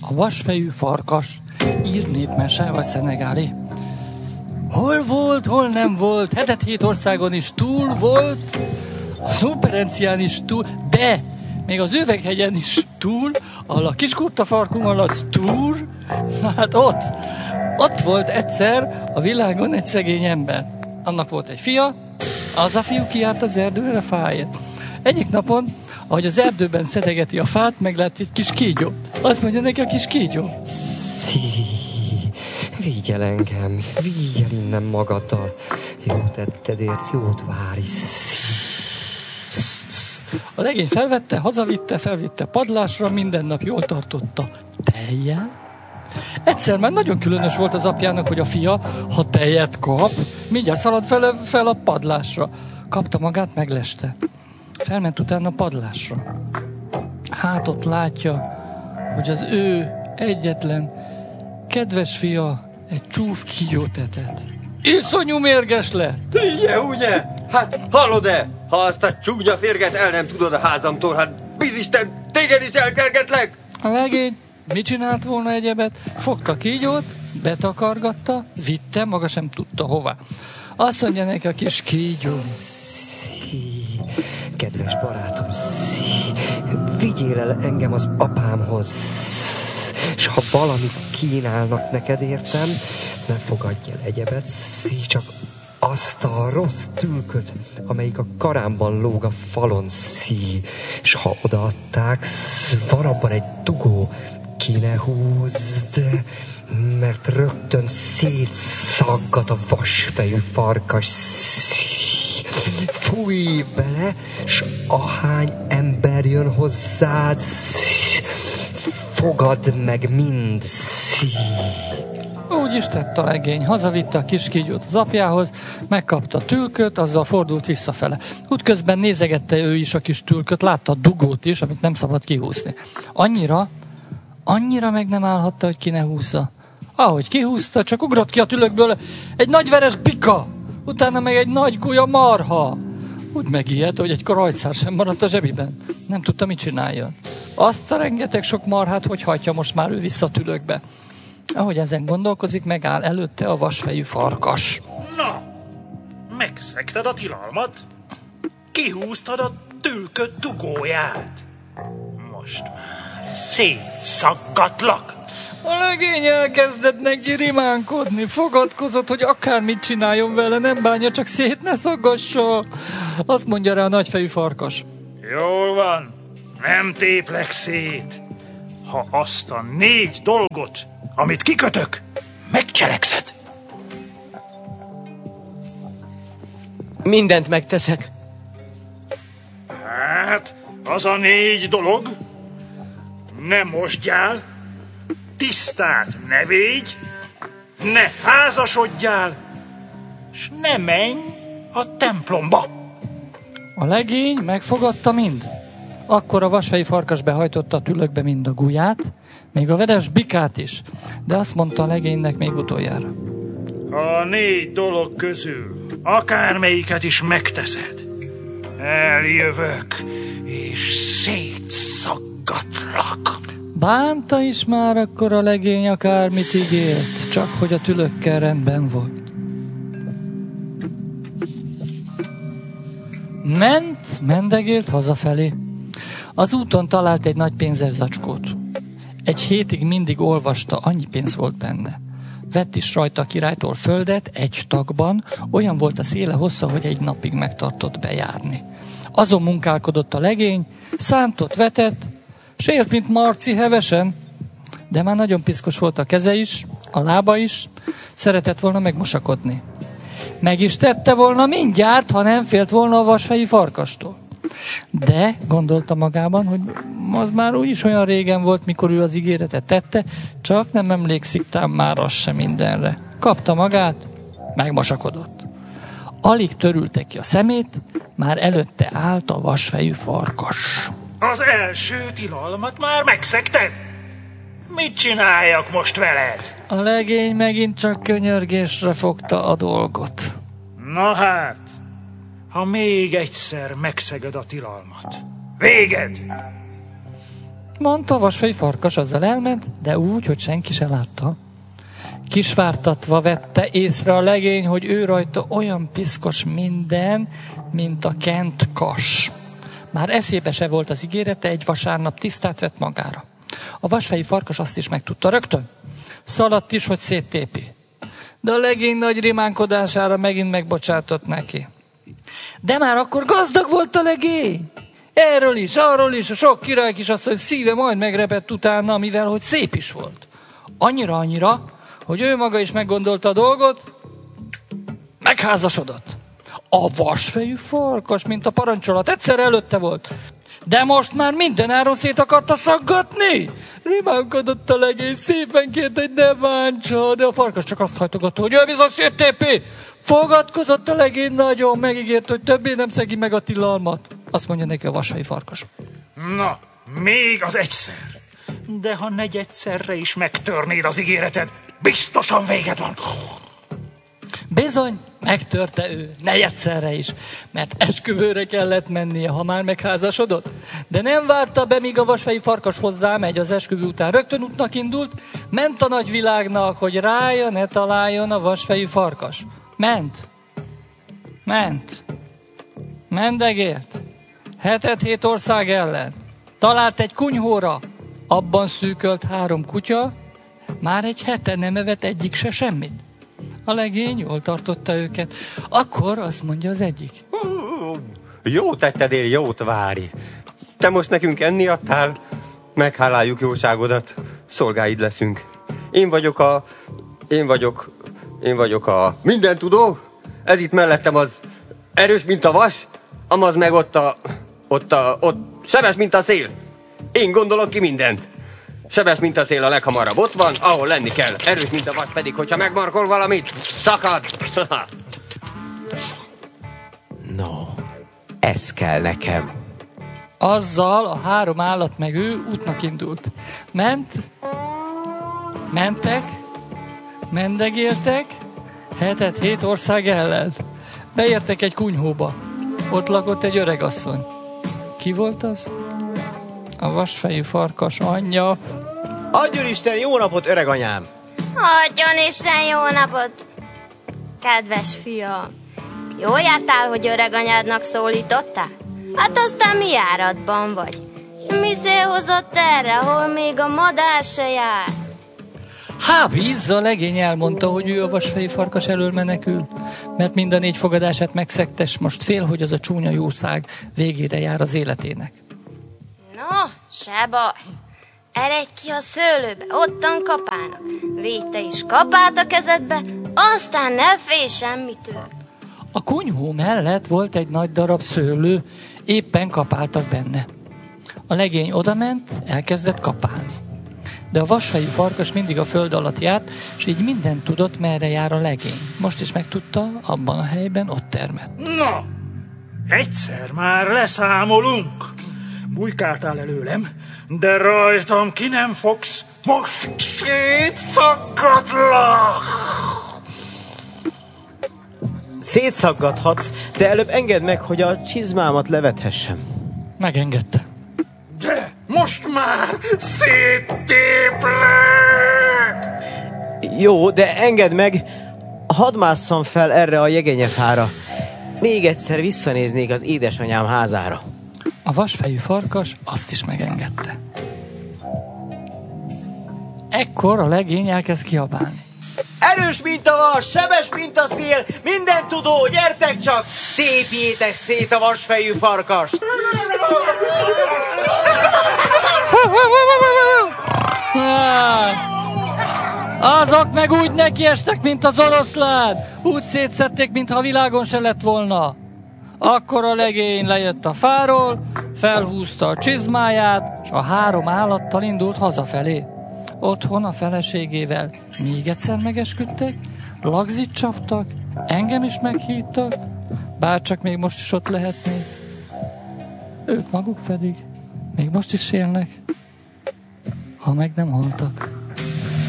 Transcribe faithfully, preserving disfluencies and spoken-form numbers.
A vasfejű farkas. Ír népmese vagy szenegáli. Hol volt, hol nem volt, hetet hét országon is túl volt, a Szuperencián is túl, de még az Üveghegyen is túl, ahol a Kiskurtafarkung alatt túl, hát ott, ott volt egyszer a világon egy szegény ember. Annak volt egy fia, az a fiú kijárt az erdőre fáért. Egyik napon, ahogy az erdőben szedegeti a fát, meglát egy kis kígyó. Azt mondja neki a kis kígyó: Szí, vigy el engem, vigy el innen magaddal. Jót tettedért, jót várj. A legény felvette, hazavitte, felvitte padlásra, minden nap jól tartotta tejjel. Egyszer már nagyon különös volt az apjának, hogy a fia, ha tejet kap, mindjárt szalad fel, fel a padlásra. Kapta magát, megleste. Felment utána a padlásra. Hát ott látja, hogy az ő egyetlen kedves fia egy csúf kígyót etett. Iszonyú mérges lett! Ugye, ugye? Hát hallod-e? Ha azt a csúnya férget el nem tudod a házamtól, hát bizisten, téged is elkergetlek! A legény mit csinált volna egyebet? Fogta kígyót, betakargatta, vitte, maga sem tudta hova. Azt mondja neki a kis kígyó: Szí, kedves barátom, szí, vigyél el engem az apámhoz, és ha valamit kínálnak neked, értem, ne fogadj el egyebet, szí, csak azt a rossz tülköt, amelyik a karámban lóg a falon, szí, és ha odaadták, van abban egy dugó, ki ne húzd, mert rögtön szétszaggat a vasfejű farkas, szí, fújj bele, s ahány ember jön hozzád, szí, fogadd meg mind, szí. Úgy is tett a legény. Hazavitte a kis kígyót az apjához, megkapta a tülköt, azzal fordult visszafele. Útközben nézegette ő is a kis tülköt, látta a dugót is, amit nem szabad kihúzni. Annyira, annyira meg nem állhatta, hogy ki ne húzza. Ahogy kihúzta, csak ugrott ki a tülökből egy nagy veres bika, utána meg egy nagy gulya marha. Úgy megijedt, hogy egy rajtszár sem maradt a zsebiben. Nem tudta, mit csináljon. Azt a rengeteg sok marhát, hogy hajtja most már ő vissza a tülökbe. Ahogy ezen gondolkozik, megáll előtte a vasfejű farkas. Na, megszegted a tilalmat? Kihúztad a tülköd dugóját. Most már szétszaggatlak. A legény elkezdett neki rimánkodni, fogadkozott, hogy akármit csináljon vele, nem bánja, csak szét ne szaggassa. Azt mondja rá a nagyfejű farkas: Jól van, nem téplek szét. Ha azt a négy dolgot, amit kikötök, megcselekszed. Mindent megteszek. Hát, az a négy dolog: ne mosdjál, tisztát ne védj, ne házasodjál, s ne menj a templomba. A legény megfogadta mind. Akkor a vasfejű farkas behajtotta a tülökbe mind a guját, még a veres bikát is, de azt mondta a legénynek még utoljára: A négy dolog közül akármelyiket is megteszed, eljövök és szétszaggatlak. Bánta is már akkor a legény akármit ígért, csak hogy a tülökkel rendben volt. Ment, mendegélt hazafelé. Az úton talált egy nagy pénzes zacskót. Egy hétig mindig olvasta, annyi pénz volt benne. Vett is rajta a királytól földet, egy tagban, olyan volt a széle hossza, hogy egy napig megtartott bejárni. Azon munkálkodott a legény, szántott, vetett, s élt, mint Marci hevesen, de már nagyon piszkos volt a keze is, a lába is, szeretett volna megmosakodni. Meg is tette volna mindjárt, ha nem félt volna a vasfejű farkastól. De gondolta magában, hogy az már úgyis olyan régen volt, mikor ő az ígéretet tette, csak nem emlékszik tám már az sem mindenre. Kapta magát, megmosakodott. Alig törülte ki a szemét, már előtte állt a vasfejű farkas. Az első tilalmat már megszegted. Mit csináljak most veled? A legény megint csak könyörgésre fogta a dolgot. Na hát, ha még egyszer megszeged a tilalmat, véged! mondta a vasfejű farkas, azzal elment, de úgy, hogy senki se látta. Kisvártatva vette észre a legény, hogy ő rajta olyan piszkos minden, mint a kent kas. Már eszébe se volt az ígérete, egy vasárnap tisztát vett magára. A vasfejű farkas azt is megtudta rögtön. Szaladt is, hogy széttépi. De a legény nagy rimánkodására megint megbocsátott neki. De már akkor gazdag volt a legény. Erről is, arról is, a sok király kisasszony szíve majd megrepett utána, mivel hogy szép is volt. Annyira-annyira, hogy ő maga is meggondolta a dolgot, megházasodott. A vasfejű farkas, mint a parancsolat, egyszer előtte volt. De most már minden áron szét akarta szaggatni. Rimánkodott a legény, szépen kért, hogy ne bántsa, de a farkas csak azt hajtogatta, hogy ő bizony széttépi. Fogadkozott a legény nagyon, megígért, hogy többé nem szegi meg a tilalmat. Azt mondja neki a vasfejű farkas. Na, még az egyszer. De ha negyedszerre is megtörnéd az ígéreted, biztosan véged van. Bizony, megtörte ő, negyedszerre is, mert esküvőre kellett mennie, ha már megházasodott. De nem várta be, míg a vasfejű farkas hozzámegy, az esküvő után rögtön útnak indult, ment a nagyvilágnak, hogy rája ne találjon a vasfejű farkas. Ment. Ment. Mendegért. Hetet hét ország ellen. Talált egy kunyhóra. Abban szűkölt három kutya, már egy hete nem evett egyik se semmit. A legény jól tartotta őket. Akkor azt mondja az egyik. Jó tetted, jót várj. Te most nekünk enni adtál, megháláljuk jóságodat, szolgáid leszünk. Én vagyok a... Én vagyok... Én vagyok a... Mindentudó. Ez itt mellettem az erős, mint a vas, amaz meg ott a... Ott a... Ott sebes, mint a szél. Én gondolok ki mindent. Sebes, mint a szél, a leghamarabb ott van, ahol lenni kell. Erős, mint a vas pedig, hogyha megmarkol valamit, szakad. No, ez kell nekem. Azzal a három állat meg ő útnak indult. Ment, mentek, mendegéltek, hetet hét ország ellen. Beértek egy kunyhóba. Ott lakott egy öregasszony. Ki volt az? A vasfejű farkas anyja. Adjon Isten jó napot, öreg anyám! Adjon Isten jó napot, kedves fiam! Jól jártál, hogy öreg anyádnak szólítottál? Hát aztán mi járatban vagy? Mi szél hozott erre, ahol még a madár se jár? Há, vízza, a legény elmondta, hogy ő a vasfejű farkas elől menekül, mert mind a négy fogadását megszegte, s most fél, hogy az a csúnya jószág végére jár az életének. No, se baj. Eredj ki a szőlőbe, ottan kapálnak. Védj te is kapát a kezedbe, aztán ne félj semmitől. A kunyhó mellett volt egy nagy darab szőlő, éppen kapáltak benne. A legény odament, elkezdett kapálni. De a vasfejű farkas mindig a föld alatt járt, és így mindent tudott, merre jár a legény. Most is megtudta, abban a helyben ott termett. Na, egyszer már leszámolunk. Bujkáltál előlem, de rajtam ki nem fogsz, most szétszaggatlak! Szétszaggathatsz, de előbb engedd meg, hogy a csizmámat levethessem. Megengedte. De most már széttéplek! Jó, de engedd meg, hadd másszam fel erre a jegenyefára. Még egyszer visszanéznék az édesanyám házára. A vasfejű farkas azt is megengedte. Ekkor a legény elkezd kiabálni. Erős, mint a vas, sebes, mint a szél, minden tudó, gyertek csak, tépjétek szét a vasfejű farkast! Azok meg úgy nekiestek, mint az oroszlán. Úgy szétszedték, mintha a világon se lett volna. Akkor a legény lejött a fáról, felhúzta a csizmáját, és a három állattal indult hazafelé. Otthon a feleségével még egyszer megesküdtek, lagzit csaptak, engem is meghívtak, bárcsak még most is ott lehetnék. Ők maguk pedig még most is élnek, ha meg nem haltak.